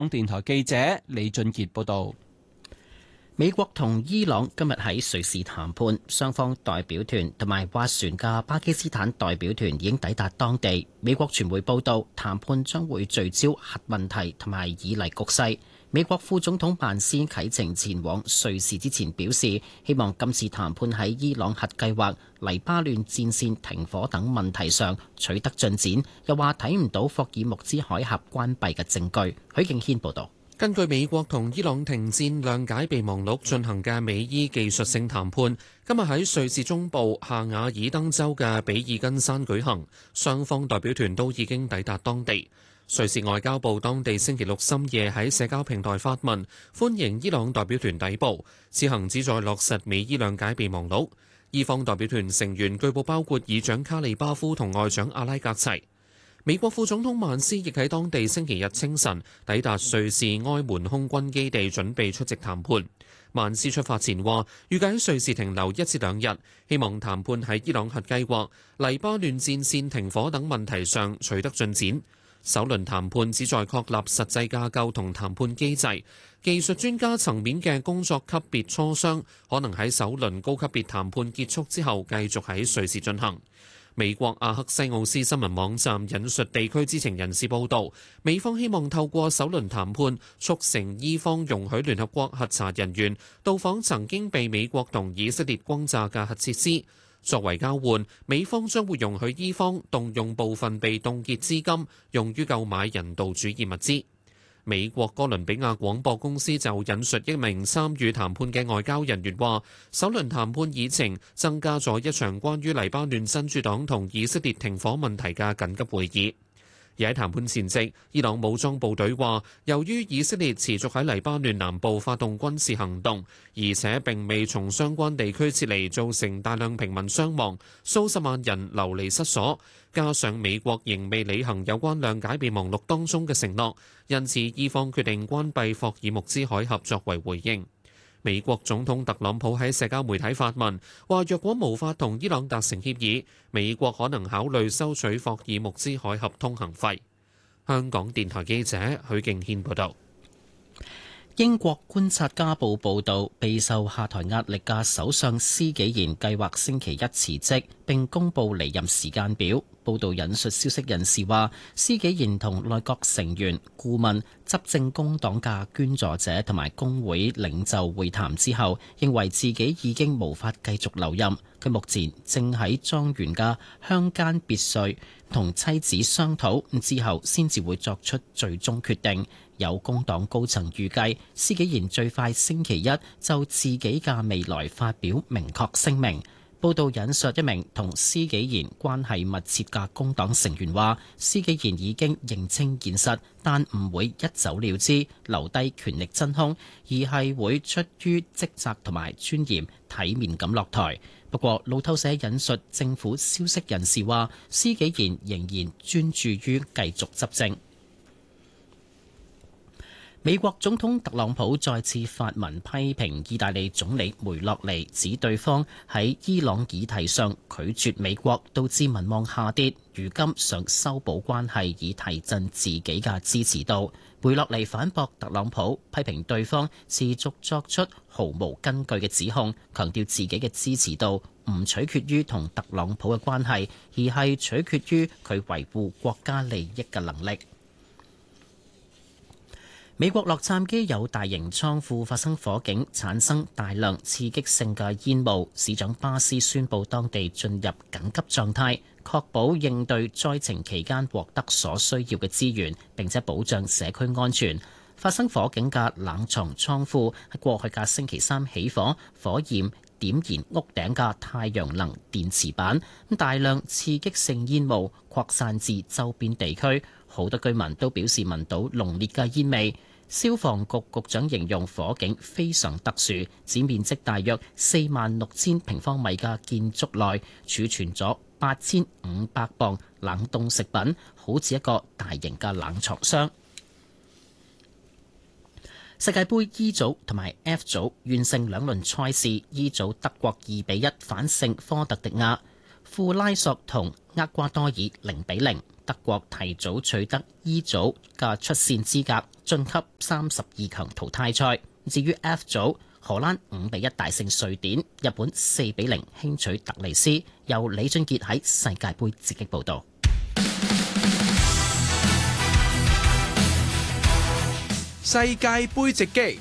香港電台記者李俊傑報道。 美國同伊朗今日喺瑞士談判，雙方代表團同埋斡旋嘅巴基斯坦代表團已經抵達當地。美國傳媒報道，談判將會聚焦核問題同埋以黎局勢。美國副總統曼斯啟程前往瑞士之前表示，希望今次談判喺伊朗核計劃、黎巴嫩戰線停火等問題上取得進展，又話睇唔到霍爾木茲海峽關閉嘅證據。許敬軒報導。 根據美國同伊朗停戰諒解備忘錄進行嘅美伊技術性談判，今日喺瑞士中部夏瓦爾登州嘅比爾根山舉行，雙方代表團都已經抵達當地。瑞士外交部當地星期六深夜喺社交平台發文，歡迎伊朗代表團抵埗，此行旨在落實美伊諒解備忘錄。伊方代表團成員據報包括議長卡利巴夫同外長阿拉格齊。美國副總統曼斯亦喺當地星期日清晨抵達瑞士埃門空軍基地，準備出席談判。曼斯出發前話，預計喺瑞士停留1至2日，希望談判喺伊朗核計劃、黎巴嫩戰線停火等問題上取得進展。首輪談判旨在確立實際架構同談判機制，技術專家層面嘅工作級別磋商可能喺首輪高級別談判結束之後繼續喺瑞士進行。美國阿克西奧斯新聞網站引述地區知情人士報道，美方希望透過首輪談判促成伊方容許聯合國核查人員到訪曾經被美國同以色列轟炸嘅核設施。作為交換，美方將會容許伊方動用部分被凍結資金，用於購買人道主義物資。美國哥倫比亞廣播公司就引述一名參與談判嘅外交人員話，首輪談判議程增加咗一場關於黎巴嫩真主黨同以色列停火問題嘅緊急會議。而喺談判前夕，伊朗武裝部隊話，由於以色列持續喺黎巴嫩南部發動軍事行動，而且並未從相關地區撤離，造成大量平民傷亡，數十萬人流離失所，加上美國仍未履行有關諒解備忘錄當中嘅承諾，因此伊方決定關閉霍爾木茲海峽作為回應。美國總統特朗普喺社交媒體發文，話若果無法同伊朗達成協議，美國可能考慮收取霍爾木茲海峽通行費。香港電台記者許敬軒報導。 英國觀察家報報導，備受下台壓力嘅首相施紀賢計劃星期一辭職，並公布離任時間表。報導引述消息人士話，施紀賢同內閣成員、顧問、執政工黨嘅捐助者同埋工會領袖會談之後，認為自己已經無法繼續留任。佢目前正喺莊園嘅鄉間別墅同妻子商討，之後先至會作出最終決定。有工黨高層預計，施紀賢最快星期一就自己嘅未來發表明確聲明。報道引述一名同施紀賢關係密切嘅工黨成員話，施紀賢已經認清現實，但唔會一走了之，留低權力真空，而係會出於職責同埋尊嚴，體面咁落台。不過，路透社引述政府消息人士話，施紀賢仍然專注於繼續執政。美國總統特朗普再次發文批評意大利總理梅洛尼，指對方喺伊朗議題上拒絕美國，導致民望下跌。如今想修補關係以提振自己嘅支持度。梅洛尼反駁特朗普，批評對方持續作出毫無根據嘅指控，強調自己嘅支持度唔取決於同特朗普嘅關係，而係取決於佢維護國家利益嘅能力。美國洛杉磯有大型倉庫發生火警，產生大量刺激性嘅煙霧。市長巴斯宣布當地進入緊急狀態，確保應對災情期間獲得所需要嘅資源，並且保障社區安全。發生火警嘅冷藏倉庫喺過去嘅星期三起火，火焰點燃屋頂嘅太陽能電池板，大量刺激性煙霧擴散至周邊地區，好多居民都表示聞到濃烈嘅煙味。消防局局長形容火警非常特殊，指面積大約46000平方米嘅建築內儲存咗8500磅冷凍食品，好似一個大型嘅冷藏箱。世界盃 E 組同埋 F 組完勝兩輪賽事，E 組德國2-1反勝科特迪瓦。 庫拉索同厄瓜多爾0-0，德國提早取得 E 組嘅出線資格，晉級32強淘汰賽。至於 F 組，荷蘭5-1大勝瑞典，日本4-0輕取突尼斯。由李俊傑喺世界盃直擊報導。 世界盃直擊。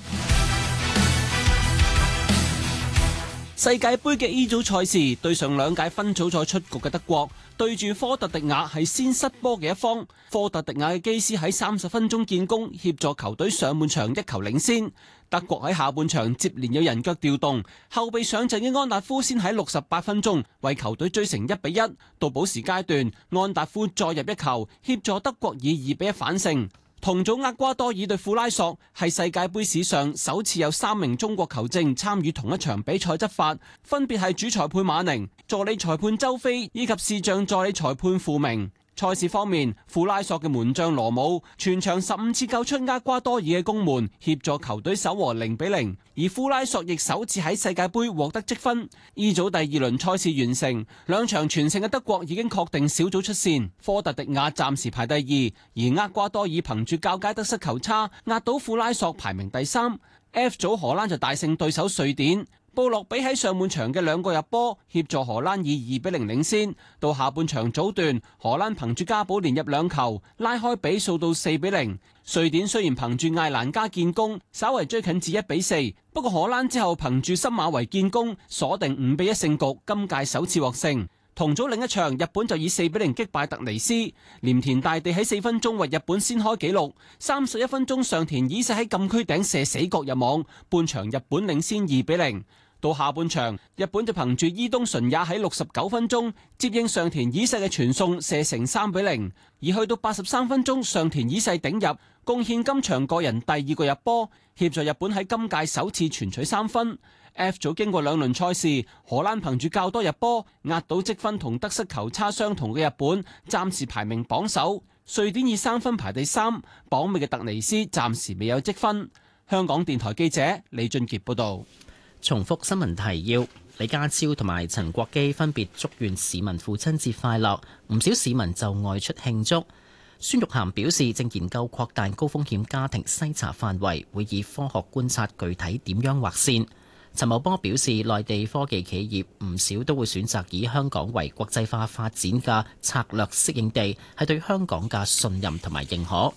世界盃嘅 E 組賽事，對上兩屆分組賽出局嘅德國對住科特迪瓦係先失波嘅一方。科特迪瓦嘅基斯喺30分鐘建功，協助球隊上半場1球領先。德國喺下半場接連有人腳調動，後備上陣嘅安達夫先喺68分鐘為球隊追成1-1。到補時階段，安達夫再入一球，協助德國以2-1反勝。同組厄瓜多爾對庫拉索係世界盃史上首次有3名中國球證參與同一場比賽執法，分別係主裁判馬寧、助理裁判周飛以及視像助理裁判傅明。賽事方面，庫拉索嘅門將羅姆全場15次救出厄瓜多爾嘅攻門，協助球隊守和0-0。而庫拉索亦首次喺世界盃獲得積分。E 組第二輪賽事完成，兩場全勝嘅德國已經確定小組出線。科特迪瓦暫時排第2，而厄瓜多爾憑住較佳得失球差壓倒庫拉索排名第3。F 組荷蘭就大勝對手瑞典。布洛比喺上半場嘅2個入波，協助荷蘭以2-0領先。到下半場早段，荷蘭憑住加保連入2球，拉開比數到4-0。瑞典雖然憑住艾蘭加建功，稍為追近至1-4，不過荷蘭之後憑住森馬維建功，鎖定5-1勝局，今屆首次獲勝。同組另一場，日本就以4-0擊敗突尼斯。鎌田大地喺4分鐘為日本先開紀錄，31分鐘上田以世喺禁區頂射死角入網，半場日本領先2-0。到下半場，日本就憑住伊東純也喺69分鐘接應上田以世嘅傳送射成3-0，而去到83分鐘上田以世頂入，貢獻今場個人第2個入波，協助日本喺今屆首次全取3分。F 組經過2輪賽事，荷蘭憑住較多入波壓倒積分同得失球差相同嘅日本，暫時排名榜首。瑞典以3分排第3，榜尾嘅突尼斯暫時未有積分。香港電台記者李俊傑報道。 重複新聞提要：李家超同埋陳國基分別祝願市民父親節快樂，唔少市民就外出慶祝。孫玉菡表示，正研究擴大高風險家庭篩查範圍，會以科學觀察具體點樣劃線。陳茂波表示，內地科技企業唔少都會選擇以香港為國際化發展嘅策略適應地，係對香港嘅信任同埋認可。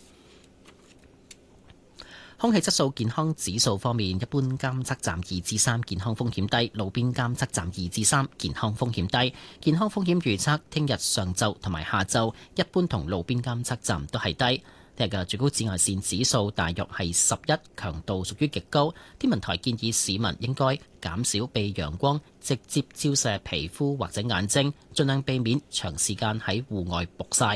空氣質素健康指數方面，一般監測站2至3，健康風險低；路邊監測站2至3，健康風險低。健康風險預測，聽日上晝同埋下晝，一般同路邊監測站都係低。聽日嘅最高紫外線指數大約係11，強度屬於極高。天文台建議市民應該減少被陽光直接照射皮膚或者眼睛，盡量避免長時間喺戶外曝曬。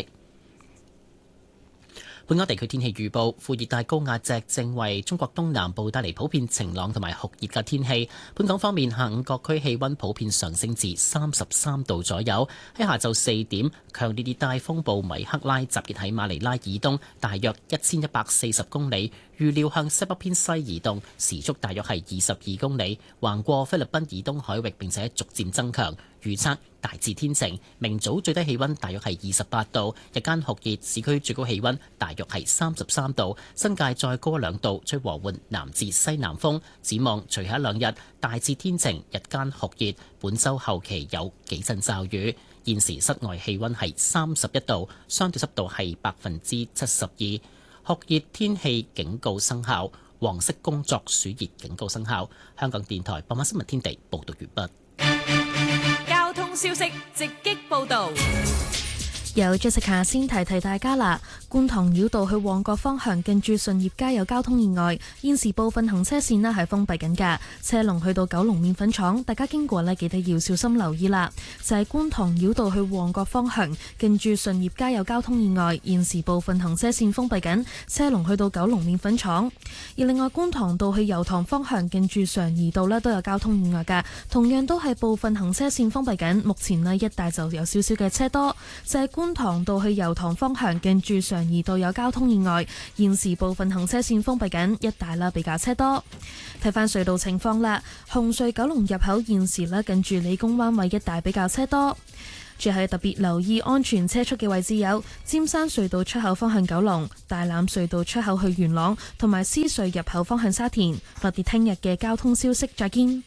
本港地區天氣預報，副熱帶高壓脊正為中國東南部帶嚟普遍晴朗同埋酷熱嘅天氣。本港方面，下午各區氣溫普遍上升至33度左右。喺下晝4點，強烈熱帶風暴米克拉集結喺馬尼拉以東大約1140公里，預料向西北偏西移動，時速大約係22公里，橫過菲律賓以東海域，並且逐漸增強。預測大致天晴，明早最低氣溫大約係28度，日間酷熱，市區最高氣溫大約係33度，新界再高2度，吹和緩南至西南風。展望隨後1-2日大致天晴，日間酷熱，本週後期有幾陣驟雨。現時室外氣溫係31度，相對濕度係72%，酷熱天氣警告生效，黃色工作暑熱警告生效。香港電台傍晚新聞天地報道完畢。 交通消息直擊報道。 有 Jessica 先提提大家啦，觀塘繞道去旺角方向近住順業街有交通意外，現時部分行車線呢係封閉緊㗎，車龍去到九龍麵粉廠，大家經過呢記得要小心留意啦。就係觀塘繞道去旺角方向近住順業街有交通意外，現時部分行車線封閉緊，車龍去到九龍麵粉廠。而另外觀塘道去油塘方向近住常怡道呢都有交通意外㗎，同樣都係部分行車線封閉緊，目前呢一帶就有少少嘅車多。就係觀塘道去油塘方向近住常怡道有交通意外，現時部分行車線封閉緊，一帶啦比較車多。睇翻隧道情況啦，紅隧九龍入口現時咧近住理工灣位一帶比較車多。 最係特別留意安全車速嘅位置有尖山隧道出口方向九龍、大欖隧道出口去元朗，同埋獅隧入口方向沙田。我哋聽日嘅交通消息再見。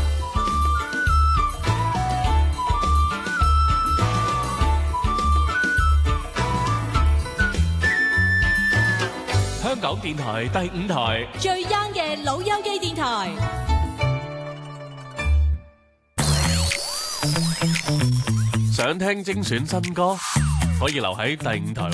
香港電台第5台最 young 嘅老友記電台。 想聽精選新歌，可以留喺第5台。